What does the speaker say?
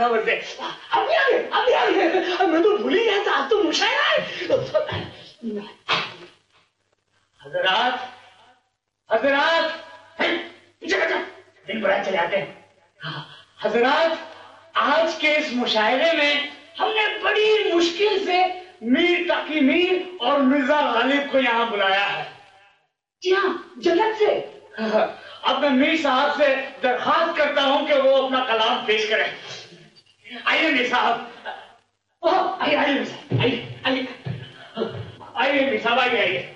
बराबर से। अभी आ गए, मैं तो भूल ही गया था, आज तो मुशायरा है। हजरात, दिन बुरा चले आते हैं। हजरात, आज के इस मुशायरे में हमने बड़ी मुश्किल से मीर तकी मीर और मिर्जा गालिब को यहाँ बुलाया है। जी हाँ, जन्नत से। अब मैं मीर साहब से दरखास्त करता हूँ कि वो अपना कलाम पेश करें। आइए मीर साहब, आइए मीर साहब, आइए मीर साहब, आइए।